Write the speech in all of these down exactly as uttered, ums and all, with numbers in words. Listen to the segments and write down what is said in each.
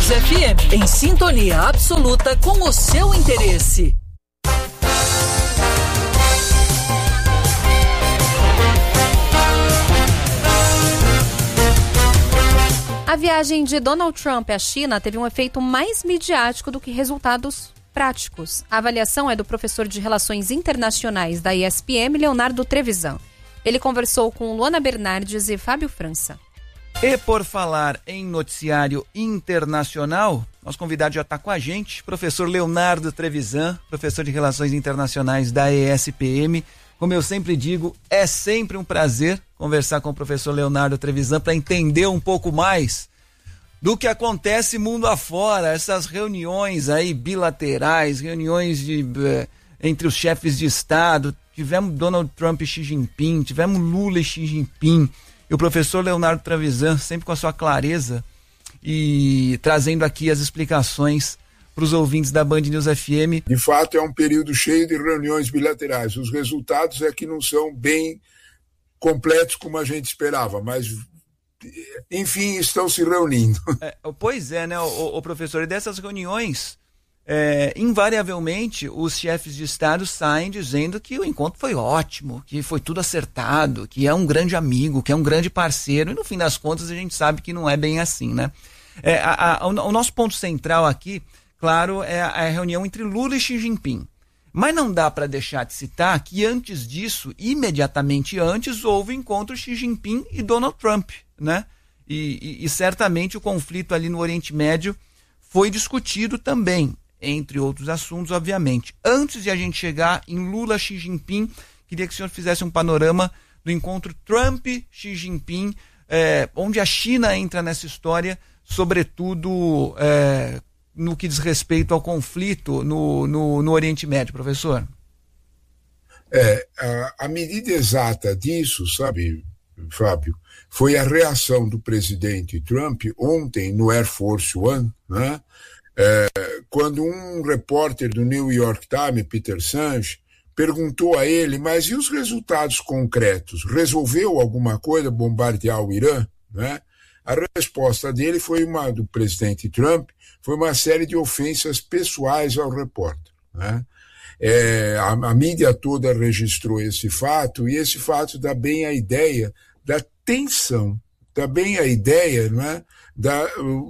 News F M, em sintonia absoluta com o seu interesse. A viagem de Donald Trump à China teve um efeito mais midiático do que resultados práticos. A avaliação é do professor de Relações Internacionais da E S P M, Leonardo Trevisan. Ele conversou com Luana Bernardes e Fábio França. E por falar em noticiário internacional, nosso convidado já está com a gente, professor Leonardo Trevisan, professor de Relações Internacionais da E S P M. Como eu sempre digo, é sempre um prazer conversar com o professor Leonardo Trevisan para entender um pouco mais do que acontece mundo afora, essas reuniões aí bilaterais, reuniões de, eh, entre os chefes de Estado. Tivemos Donald Trump e Xi Jinping, tivemos Lula e Xi Jinping, e o professor Leonardo Trevisan sempre com a sua clareza e trazendo aqui as explicações para os ouvintes da Band News F M. De fato, é um período cheio de reuniões bilaterais. Os resultados é que não são bem completos como a gente esperava, mas enfim, estão se reunindo. É, pois é, né, o, o professor, e dessas reuniões, é, invariavelmente, os chefes de Estado saem dizendo que o encontro foi ótimo, que foi tudo acertado, que é um grande amigo, que é um grande parceiro, e no fim das contas a gente sabe que não é bem assim, né? É, a, a, o, o nosso ponto central aqui, claro, é a, a reunião entre Lula e Xi Jinping. Mas não dá para deixar de citar que antes disso, imediatamente antes, houve o encontro Xi Jinping e Donald Trump, né? E, e, e certamente o conflito ali no Oriente Médio foi discutido também, entre outros assuntos, obviamente. Antes de a gente chegar em Lula, Xi Jinping, queria que o senhor fizesse um panorama do encontro Trump-Xi Jinping, é, onde a China entra nessa história, sobretudo é, no que diz respeito ao conflito no, no, no Oriente Médio, professor. É, a, a medida exata disso, sabe, Fábio, foi a reação do presidente Trump ontem no Air Force One, né? É, quando um repórter do New York Times, Peter Senge, perguntou a ele, mas e os resultados concretos? Resolveu alguma coisa bombardear o Irã? Né? A resposta dele foi uma, do presidente Trump, foi uma série de ofensas pessoais ao repórter. Né? É, a, a mídia toda registrou esse fato, e esse fato dá bem a ideia da tensão, dá bem a ideia, né, da,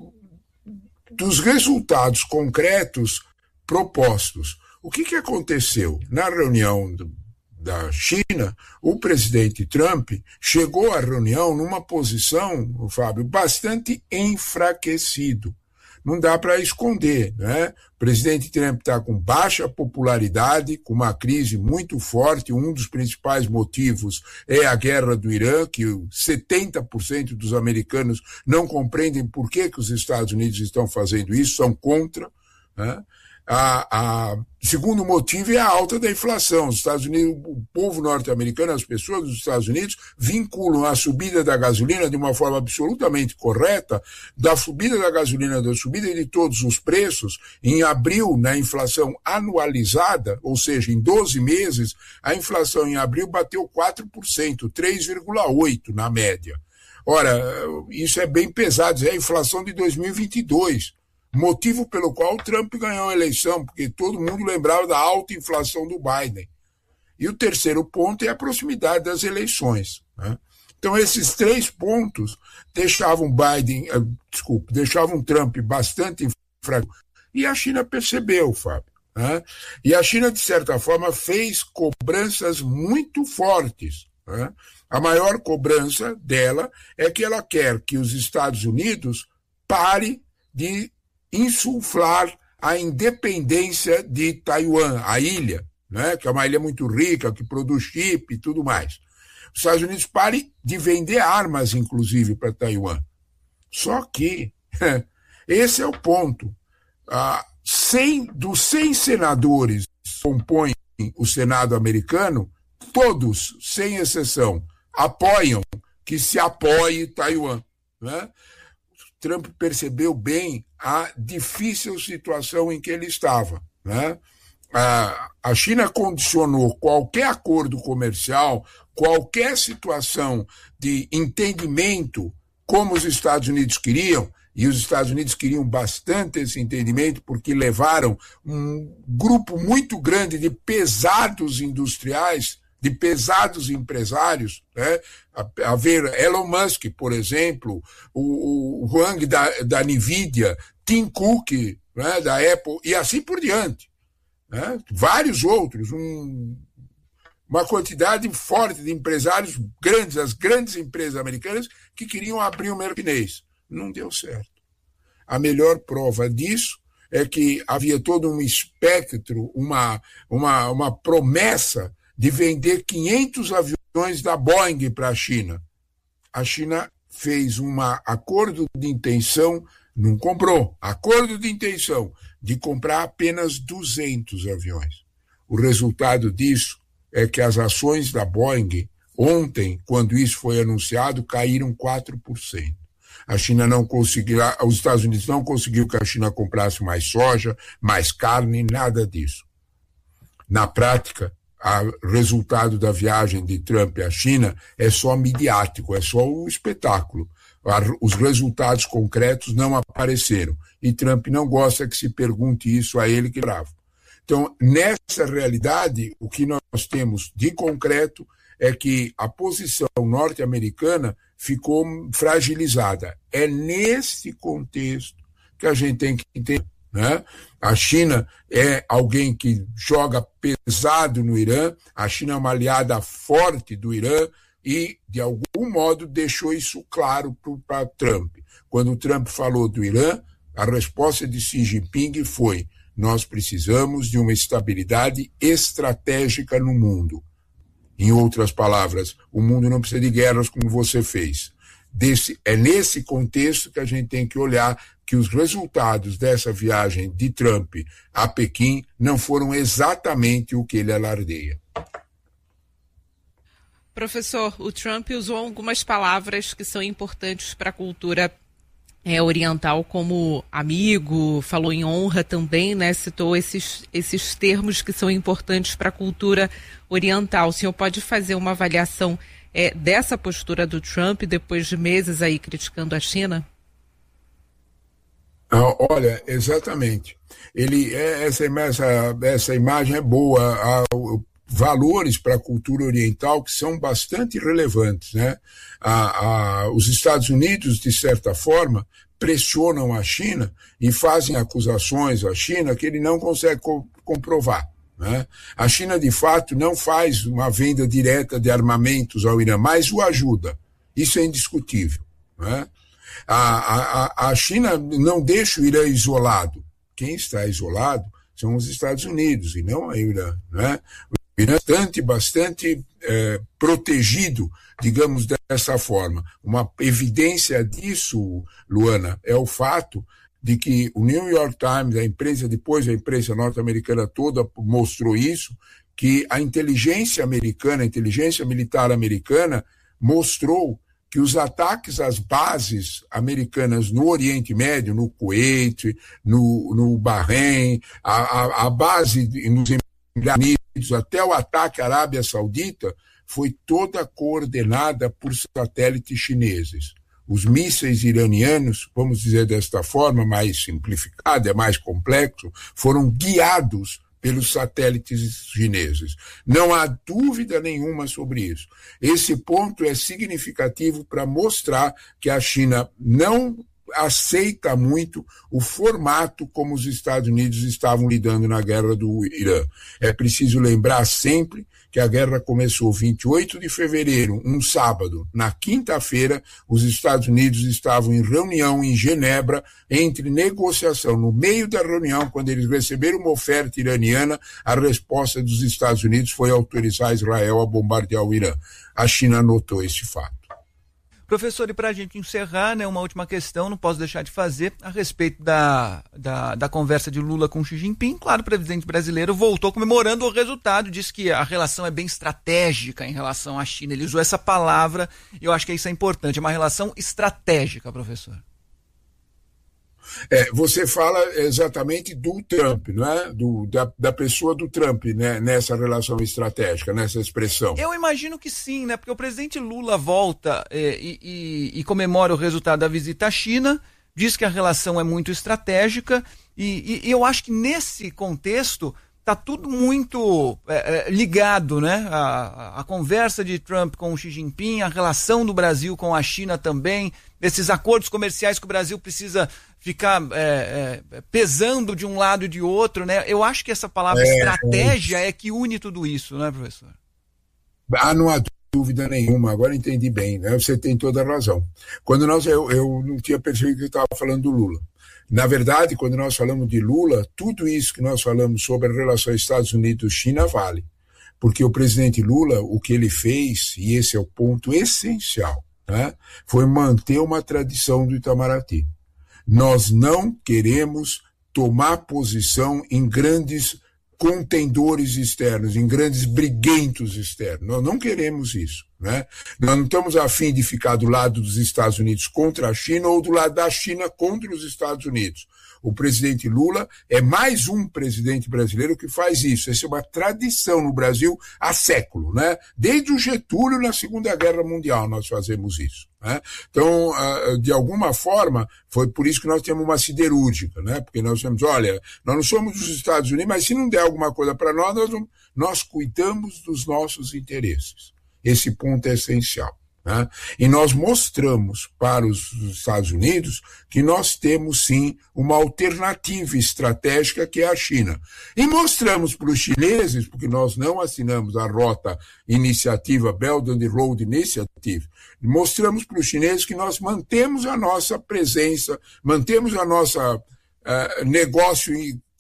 dos resultados concretos propostos. O que, que aconteceu? Na reunião do, da China, o presidente Trump chegou à reunião numa posição, Fábio, bastante enfraquecido. Não dá para esconder, né? O presidente Trump está com baixa popularidade, com uma crise muito forte. Um dos principais motivos é a guerra do Irã, que setenta por cento dos americanos não compreendem por que, que os Estados Unidos estão fazendo isso, são contra, né? A, a, segundo motivo é a alta da inflação. Os Estados Unidos, o povo norte-americano, as pessoas dos Estados Unidos vinculam a subida da gasolina de uma forma absolutamente correta, da subida da gasolina, da subida de todos os preços. Em abril, na inflação anualizada, ou seja, em doze meses, a inflação em abril bateu quatro por cento, três vírgula oito por cento na média. Ora, isso é bem pesado, é a inflação de dois mil e vinte e dois. Motivo pelo qual o Trump ganhou a eleição, porque todo mundo lembrava da alta inflação do Biden. E o terceiro ponto é a proximidade das eleições. Né? Então, esses três pontos deixavam Biden, uh, desculpe, deixavam Trump bastante fraco. E a China percebeu, Fábio. Né? E a China, de certa forma, fez cobranças muito fortes. Né? A maior cobrança dela é que ela quer que os Estados Unidos pare de insuflar a independência de Taiwan, a ilha, né, que é uma ilha muito rica, que produz chip e tudo mais. Os Estados Unidos parem de vender armas, inclusive, para Taiwan. Só que esse é o ponto. Ah, cem, dos cem senadores que compõem o Senado americano, todos, sem exceção, apoiam que se apoie Taiwan. Né? Trump percebeu bem a difícil situação em que ele estava. Né? A, a China condicionou qualquer acordo comercial, qualquer situação de entendimento como os Estados Unidos queriam, e os Estados Unidos queriam bastante esse entendimento porque levaram um grupo muito grande de pesados industriais, de pesados empresários, né? a, a ver Elon Musk, por exemplo, o, o Huang da, da Nvidia, Tim Cook, né, da Apple, e assim por diante. Né? Vários outros, um, uma quantidade forte de empresários grandes, as grandes empresas americanas, que queriam abrir o mercado chinês. Não deu certo. A melhor prova disso é que havia todo um espectro, uma, uma, uma promessa de vender quinhentos aviões da Boeing para a China. A China fez um acordo de intenção, não comprou, acordo de intenção de comprar apenas duzentos aviões. O resultado disso é que as ações da Boeing, ontem, quando isso foi anunciado, caíram quatro por cento. A China não conseguiu, os Estados Unidos não conseguiu que a China comprasse mais soja, mais carne, nada disso. Na prática, o resultado da viagem de Trump à China é só midiático, é só um espetáculo. Os resultados concretos não apareceram. E Trump não gosta que se pergunte isso a ele, que é bravo. Então, nessa realidade, o que nós temos de concreto é que a posição norte-americana ficou fragilizada. É nesse contexto que a gente tem que entender. Né? A China é alguém que joga pesado no Irã, a China é uma aliada forte do Irã e, de algum modo, deixou isso claro para Trump. Quando o Trump falou do Irã, a resposta de Xi Jinping foi: nós precisamos de uma estabilidade estratégica no mundo. Em outras palavras, o mundo não precisa de guerras como você fez. Desse, é nesse contexto que a gente tem que olhar que os resultados dessa viagem de Trump a Pequim não foram exatamente o que ele alardeia. Professor, o Trump usou algumas palavras que são importantes para a cultura é, oriental, como amigo, falou em honra também, né? Citou esses, esses termos que são importantes para a cultura oriental. O senhor pode fazer uma avaliação é, dessa postura do Trump depois de meses aí criticando a China? Olha, exatamente. Ele, essa, essa, essa imagem é boa. Há valores para a cultura oriental que são bastante relevantes, né? A, a, os Estados Unidos, de certa forma, pressionam a China e fazem acusações à China que ele não consegue co- comprovar. Né? A China, de fato, não faz uma venda direta de armamentos ao Irã, mas o ajuda. Isso é indiscutível. Né? A, a, a China não deixa o Irã isolado. Quem está isolado são os Estados Unidos e não o Irã. Né? O Irã é bastante, bastante é, protegido, digamos dessa forma. Uma evidência disso, Luana, é o fato de que o New York Times, a imprensa, depois a imprensa norte-americana toda mostrou isso, que a inteligência americana, a inteligência militar americana mostrou que os ataques às bases americanas no Oriente Médio, no Kuwait, no, no Bahrein, a, a, a base nos Emirados Unidos, até o ataque à Arábia Saudita, foi toda coordenada por satélites chineses. Os mísseis iranianos, vamos dizer desta forma, mais simplificada, é mais complexo, foram guiados pelos satélites chineses. Não há dúvida nenhuma sobre isso. Esse ponto é significativo para mostrar que a China não aceita muito o formato como os Estados Unidos estavam lidando na guerra do Irã. É preciso lembrar sempre que a guerra começou vinte e oito de fevereiro, um sábado. Na quinta-feira, os Estados Unidos estavam em reunião em Genebra, entre negociação. No meio da reunião, quando eles receberam uma oferta iraniana, a resposta dos Estados Unidos foi autorizar Israel a bombardear o Irã. A China notou esse fato. Professor, e para a gente encerrar, né, uma última questão, não posso deixar de fazer, a respeito da, da, da conversa de Lula com Xi Jinping. Claro, o presidente brasileiro voltou comemorando o resultado, disse que a relação é bem estratégica em relação à China. Ele usou essa palavra, e eu acho que isso é importante, é uma relação estratégica, professor. É, você fala exatamente do Trump, não é? Do, da, da pessoa do Trump, né? Nessa relação estratégica, nessa expressão. Eu imagino que sim, né? Porque o presidente Lula volta é, e, e, e comemora o resultado da visita à China, diz que a relação é muito estratégica e, e, e eu acho que nesse contexto está tudo muito é, ligado, né? A, a conversa de Trump com o Xi Jinping, a relação do Brasil com a China também, esses acordos comerciais que o Brasil precisa ficar é, é, pesando de um lado e de outro, né? Eu acho que essa palavra é, estratégia é. é que une tudo isso, né, professor? Ah, não há dúvida nenhuma, agora entendi bem, né? Você tem toda a razão. Quando nós, eu, eu não tinha percebido que eu estava falando do Lula. Na verdade, quando nós falamos de Lula, tudo isso que nós falamos sobre a relação Estados Unidos-China vale. Porque o presidente Lula, o que ele fez, e esse é o ponto essencial, né, foi manter uma tradição do Itamaraty. Nós não queremos tomar posição em grandes contendores externos, em grandes briguentos externos. Nós não queremos isso, né? Nós não estamos a fim de ficar do lado dos Estados Unidos contra a China ou do lado da China contra os Estados Unidos. O presidente Lula é mais um presidente brasileiro que faz isso. Essa é uma tradição no Brasil há século, né? Desde o Getúlio, na Segunda Guerra Mundial, nós fazemos isso, né? Então, de alguma forma, foi por isso que nós temos uma siderúrgica, né? Porque nós temos, olha, nós não somos dos Estados Unidos, mas se não der alguma coisa para nós, nós, não, nós cuidamos dos nossos interesses. Esse ponto é essencial. Né? E nós mostramos para os Estados Unidos que nós temos sim uma alternativa estratégica que é a China. E mostramos para os chineses, porque nós não assinamos a rota iniciativa Belt and Road Initiative, mostramos para os chineses que nós mantemos a nossa presença, mantemos a nossa uh, negócio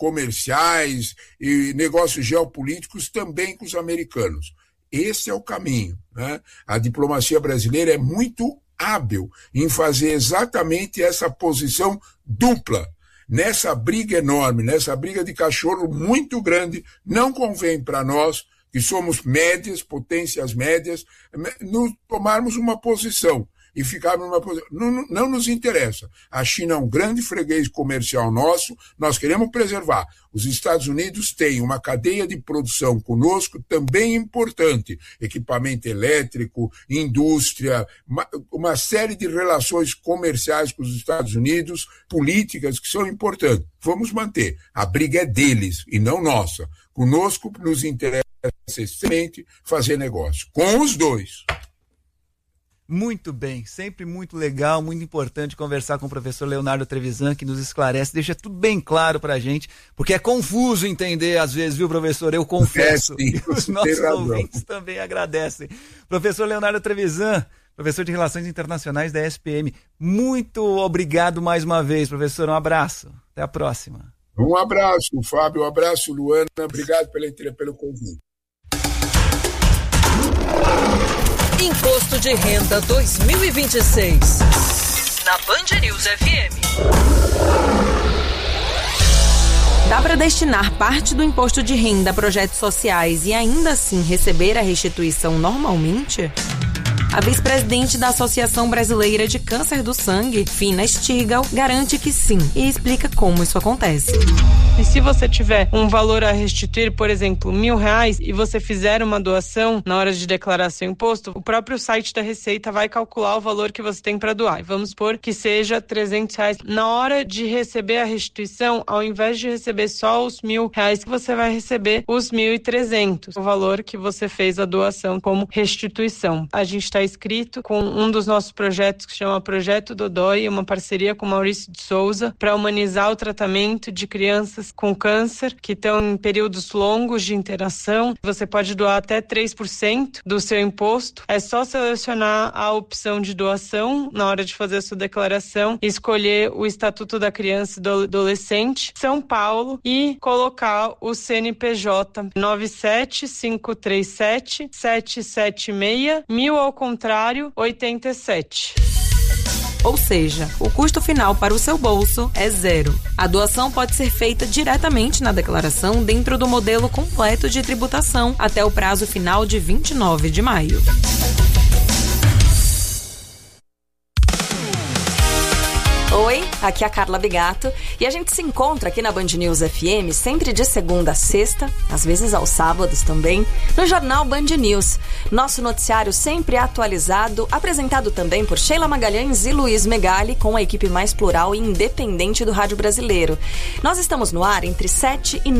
comerciais e negócios geopolíticos também com os americanos. Esse é o caminho, né? A diplomacia brasileira é muito hábil em fazer exatamente essa posição dupla. Nessa briga enorme, nessa briga de cachorro muito grande, não convém para nós, que somos médias, potências médias, nos tomarmos uma posição e ficarmos numa posição. Não, não nos interessa. A China é um grande freguês comercial nosso, nós queremos preservar. Os Estados Unidos têm uma cadeia de produção conosco também importante, equipamento elétrico, indústria, uma, uma série de relações comerciais com os Estados Unidos, políticas que são importantes. Vamos manter. A briga é deles e não nossa. Conosco nos interessa extremamente fazer negócio. Com os dois. Muito bem, sempre muito legal, muito importante conversar com o professor Leonardo Trevisan, que nos esclarece, deixa tudo bem claro pra gente, porque é confuso entender às vezes, viu, professor? Eu confesso, é, e os nossos ouvintes também agradecem. Professor Leonardo Trevisan, professor de Relações Internacionais da E S P M, muito obrigado mais uma vez, professor, um abraço, até a próxima. Um abraço, Fábio, um abraço, Luana, obrigado pelo, pelo convite. Imposto de Renda dois mil e vinte e seis, na Band News F M. Dá para destinar parte do imposto de renda a projetos sociais e ainda assim receber a restituição normalmente? A vice-presidente da Associação Brasileira de Câncer do Sangue, Fina Stirgal, garante que sim e explica como isso acontece. E se você tiver um valor a restituir, por exemplo, mil reais, e você fizer uma doação na hora de declarar seu imposto, o próprio site da Receita vai calcular o valor que você tem para doar. E vamos supor que seja trezentos reais. Na hora de receber a restituição, ao invés de receber só os mil reais, você vai receber os mil e trezentos, o valor que você fez a doação como restituição. A gente está inscrito com um dos nossos projetos que chama Projeto Dodói, uma parceria com Maurício de Souza, para humanizar o tratamento de crianças com câncer que estão em períodos longos de internação. Você pode doar até três por cento do seu imposto. É só selecionar a opção de doação na hora de fazer a sua declaração, escolher o Estatuto da Criança e do Adolescente, São Paulo, e colocar o C N P J nove sete cinco três sete sete sete seis, mil ao contrário, oitenta e sete. Ou seja, o custo final para o seu bolso é zero. A doação pode ser feita diretamente na declaração dentro do modelo completo de tributação até o prazo final de vinte e nove de maio. Oi, aqui é a Carla Bigato e a gente se encontra aqui na Band News F M sempre de segunda a sexta, às vezes aos sábados também, no Jornal Band News. Nosso noticiário sempre atualizado, apresentado também por Sheila Magalhães e Luiz Megali, com a equipe mais plural e independente do rádio brasileiro. Nós estamos no ar entre sete e